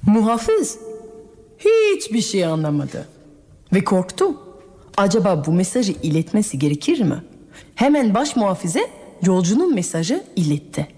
Muhafız hiçbir şey anlamadı ve korktu. Acaba bu mesajı iletmesi gerekir mi? Hemen baş muhafize yolcunun mesajı iletti.